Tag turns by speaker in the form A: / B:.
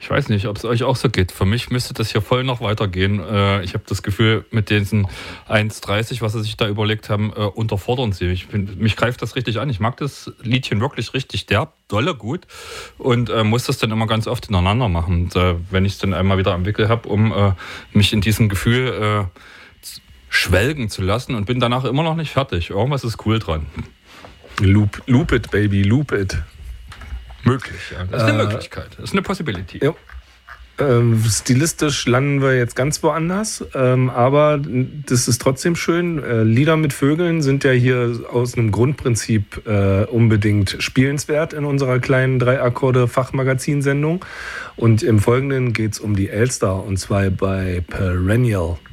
A: Ich weiß nicht, ob es euch auch so geht. Für mich müsste das hier voll noch weitergehen. Ich habe das Gefühl, mit diesen 1,30, was sie sich da überlegt haben, unterfordern sie mich. Mich greift das richtig an. Ich mag das Liedchen wirklich richtig derb, dolle gut und muss das dann immer ganz oft ineinander machen. Und, wenn ich es dann einmal wieder am Wickel habe, um mich in diesem Gefühl schwelgen zu lassen und bin danach immer noch nicht fertig. Irgendwas ist cool dran.
B: Loop it, baby, loop it.
A: Möglich, ja. Das ist eine Möglichkeit. Das ist eine Possibility.
B: Ja. Stilistisch landen wir jetzt ganz woanders, aber das ist trotzdem schön. Lieder mit Vögeln sind ja hier aus einem Grundprinzip unbedingt spielenswert in unserer kleinen 3-Akkorde-Fachmagazinsendung. Und im Folgenden geht es um die Elster, und zwar bei Perennial.